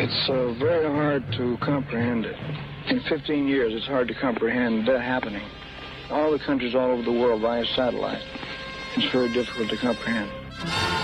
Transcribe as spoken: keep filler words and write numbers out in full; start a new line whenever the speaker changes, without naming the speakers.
It's uh, very hard to comprehend it. In fifteen years, it's hard to comprehend that happening. All the countries all over the world via satellite. It's very difficult to comprehend.